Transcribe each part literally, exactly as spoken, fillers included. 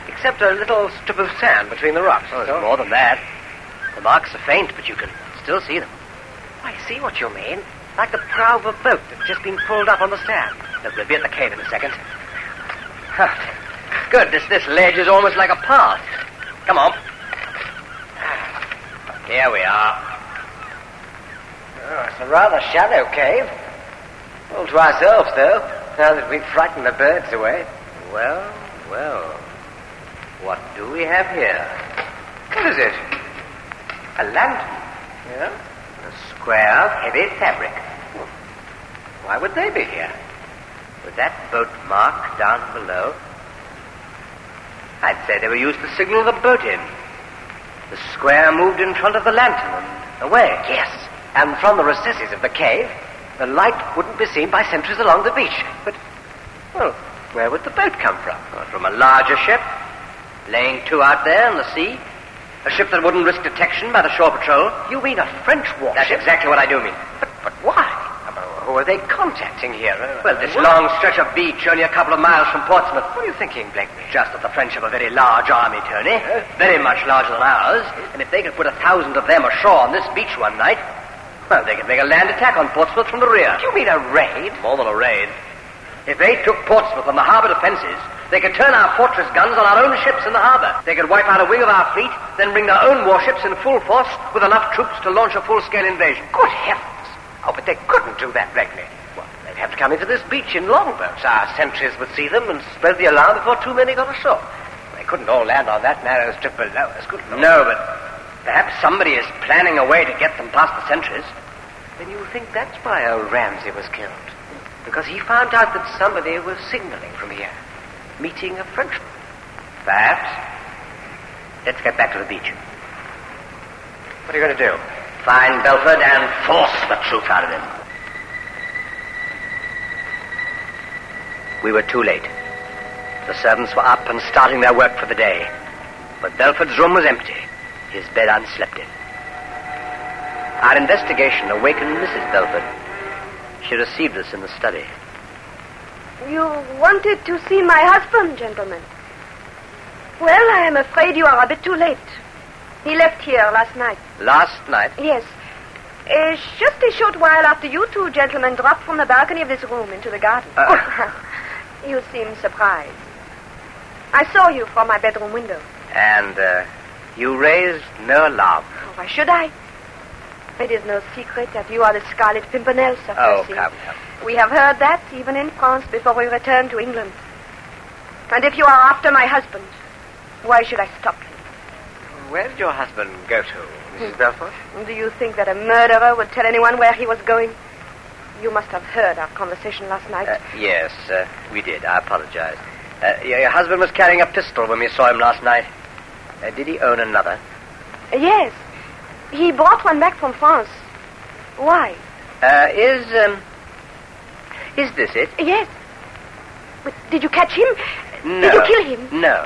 Except a little strip of sand between the rocks. Oh, there's more than that. The marks are faint, but you can still see them. I see what you mean. Like the prow of a boat that's just been pulled up on the sand. Look, we'll be at the cave in a second. Huh. Good. This, this ledge is almost like a path. Come on. Here we are. Oh, it's a rather shallow cave. All to ourselves, though, now that we've frightened the birds away. Well, well. What do we have here? What is it? A lantern. Yeah? A square of heavy fabric. Why would they be here? With that boat mark down below, I'd say they were used to signal the boat in. The square moved in front of the lantern and away. Yes, and from the recesses of the cave, the light wouldn't be seen by sentries along the beach. But, well, where would the boat come from? Well, from a larger ship, laying to out there in the sea. A ship that wouldn't risk detection by the shore patrol. You mean a French warship? That's exactly what I do mean. But, but why? Who are they contacting here? Uh, well, this what? long stretch of beach only a couple of miles from Portsmouth. What are you thinking, Blakeney? Just that the French have a very large army, Tony. Uh, very much larger than ours. And if they could put a thousand of them ashore on this beach one night, well, they could make a land attack on Portsmouth from the rear. Do you mean a raid? More than a raid. If they took Portsmouth and the harbour defences, they could turn our fortress guns on our own ships in the harbour. They could wipe out a wing of our fleet, then bring their own warships in full force with enough troops to launch a full-scale invasion. Good heavens! Oh, but they couldn't do that, Blakeney. Well, they'd have to come into this beach in longboats. Our sentries would see them and spread the alarm before too many got ashore. They couldn't all land on that narrow strip below us, could they? No, but perhaps somebody is planning a way to get them past the sentries. Then you think that's why old Ramsay was killed? Because he found out that somebody was signaling from here, meeting a Frenchman. Perhaps. Let's get back to the beach. What are you going to do? Find Belford and force the truth out of him. We were too late. The servants were up and starting their work for the day. But Belford's room was empty, his bed unslept in. Our investigation awakened Missus Belford. She received us in the study. You wanted to see my husband, gentlemen. Well, I am afraid you are a bit too late. He left here last night. Last night? Yes. Uh, just a short while after you two gentlemen dropped from the balcony of this room into the garden. Uh, you seem surprised. I saw you from my bedroom window. And uh, you raised no alarm. Oh, why should I? It is no secret that you are the Scarlet Pimpernel, Sir Oh, Percy. come, come. We have heard that even in France before we return to England. And if you are after my husband, why should I stop you? Where did your husband go to, Missus Belford? Do you think that a murderer would tell anyone where he was going? You must have heard our conversation last night. Uh, yes, uh, we did. I apologize. Uh, your, your husband was carrying a pistol when we saw him last night. Uh, did he own another? Uh, yes. He brought one back from France. Why? Uh, is, um... Is this it? Yes. But did you catch him? No. Did you kill him? No.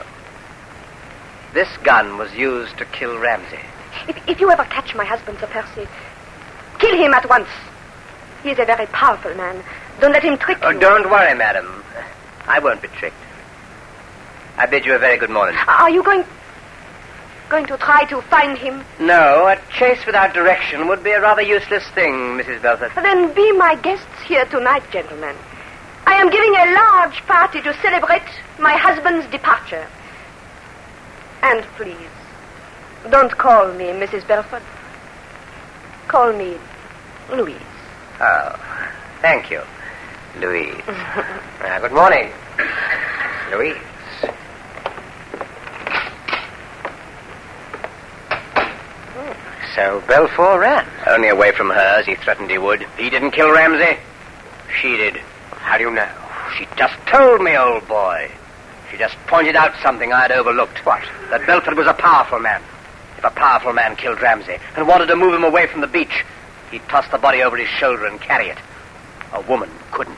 This gun was used to kill Ramsay. If, if you ever catch my husband, Sir Percy, kill him at once. He is a very powerful man. Don't let him trick Oh, you. don't worry, madam. I won't be tricked. I bid you a very good morning. Are you going... going to try to find him? No, a chase without direction would be a rather useless thing, Missus Belford. Then be my guests here tonight, gentlemen. I am giving a large party to celebrate my husband's departure. And please, don't call me Missus Belford. Call me Louise. Oh, thank you, Louise. uh, good morning, Louise. So Belfort ran. Only away from her, as he threatened he would. He didn't kill Ramsay. She did. How do you know? She just told me, old boy. She just pointed out something I had overlooked. What? That Belford was a powerful man. If a powerful man killed Ramsay and wanted to move him away from the beach, he'd toss the body over his shoulder and carry it. A woman couldn't.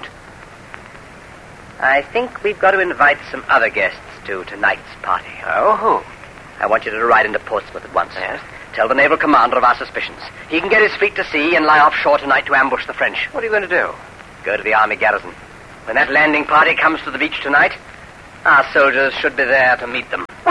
I think we've got to invite some other guests to tonight's party. Oh, who? I want you to ride into Portsmouth at once. Yes? Tell the naval commander of our suspicions. He can get his fleet to sea and lie offshore tonight to ambush the French. What are you going to do? Go to the army garrison. When that landing party comes to the beach tonight, our soldiers should be there to meet them.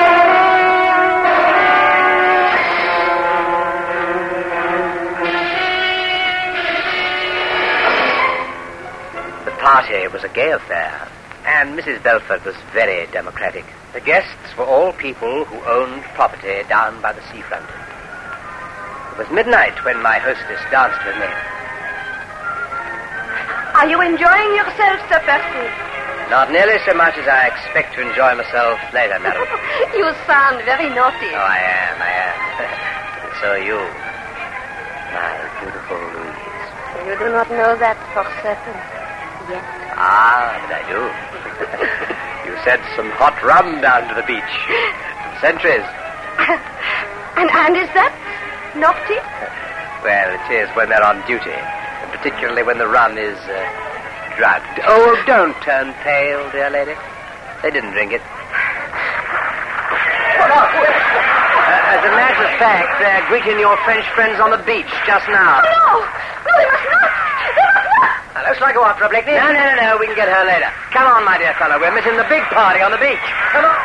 party was a gay affair, and Missus Belford was very democratic. The guests were all people who owned property down by the seafront. It was midnight when my hostess danced with me. Are you enjoying yourself, Sir Percy? Not nearly so much as I expect to enjoy myself later, madam. You sound very naughty. Oh, I am, I am. And so are you, my beautiful Louise. You do not know that for certain yet. Ah, but I do. You sent some hot rum down to the beach. Sentries. and, and is that naughty? Well, it is when they're on duty, and particularly when the rum is uh, drugged. Oh, don't turn pale, dear lady. They didn't drink it. Uh, as a matter of fact, they're greeting your French friends on the beach just now. Oh, no! No, they must not! They must not! Now, let's try go after her, Blakeney. No, no, no, no. We can get her later. Come on, my dear fellow. We're missing the big party on the beach. Come on.